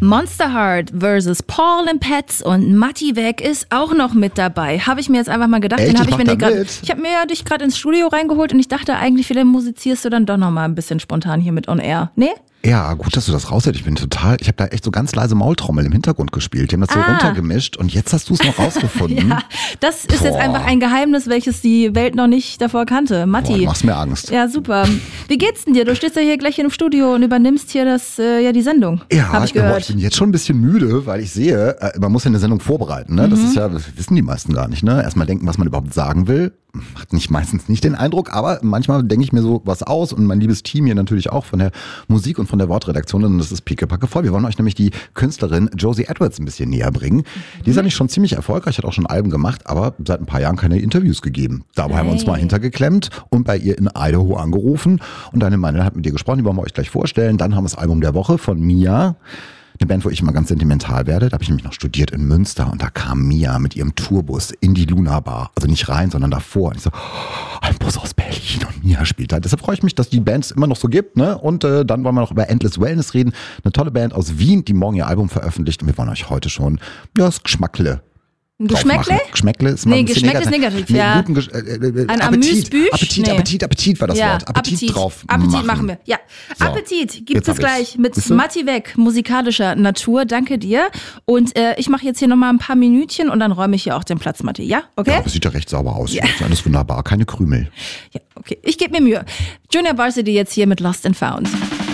Monster Heart versus Paul and Pets und Matti Weg ist auch noch mit dabei. Habe ich mir jetzt einfach mal gedacht. Echt? Ich habe mir dich gerade ins Studio reingeholt und ich dachte eigentlich, vielleicht musizierst du dann doch noch mal ein bisschen spontan hier mit On Air. Nee? Ja, gut, dass du das raushältst. Ich habe da echt so ganz leise Maultrommel im Hintergrund gespielt. Die haben das so runtergemischt und jetzt hast du es noch rausgefunden. Ja, das ist jetzt einfach ein Geheimnis, welches die Welt noch nicht davor kannte. Matti. Boah, du machst mir Angst. Ja, super. Wie geht's denn dir? Du stehst ja hier gleich im Studio und übernimmst hier die Sendung. Ja, hab ich gehört. Boah, ich bin jetzt schon ein bisschen müde, weil ich sehe, man muss ja eine Sendung vorbereiten. Ne? Das wissen die meisten gar nicht. Ne? Erstmal denken, was man überhaupt sagen will. Macht meistens nicht den Eindruck, aber manchmal denke ich mir so was aus und mein liebes Team hier natürlich auch von der Musik und von der Wortredaktion und das ist pickepacke voll. Wir wollen euch nämlich die Künstlerin Josie Edwards ein bisschen näher bringen. Die ist ja nicht schon ziemlich erfolgreich, hat auch schon Alben gemacht, aber seit ein paar Jahren keine Interviews gegeben. Dabei haben wir uns mal hintergeklemmt und bei ihr in Idaho angerufen und deine Meinung hat mit ihr gesprochen, die wollen wir euch gleich vorstellen. Dann haben wir das Album der Woche von Mia. Eine Band, wo ich immer ganz sentimental werde. Da habe ich nämlich noch studiert in Münster und da kam Mia mit ihrem Tourbus in die Luna Bar. Also nicht rein, sondern davor. Und ich so, ein Bus aus Berlin und Mia spielt da. Deshalb freue ich mich, dass die Band es immer noch so gibt. Ne? Und dann wollen wir noch über Endless Wellness reden. Eine tolle Band aus Wien, die morgen ihr Album veröffentlicht. Und wir wollen euch heute schon das Geschmackle. Geschmäckle? Geschmäckle ist nee, Geschmäckle ist negativ, ja. Ein Amüsbüch? Appetit war das Wort. Appetit drauf Appetit machen wir. Ja, so. Appetit gibt es gleich mit Matti Weg, musikalischer Natur. Danke dir. Und ich mache jetzt hier nochmal ein paar Minütchen und dann räume ich hier auch den Platz, Matti. Ja, okay? Ja, aber sieht ja recht sauber aus. Ja. Ist alles wunderbar, keine Krümel. Ja, okay. Ich gebe mir Mühe. Junior Varsity jetzt hier mit Lost and Found.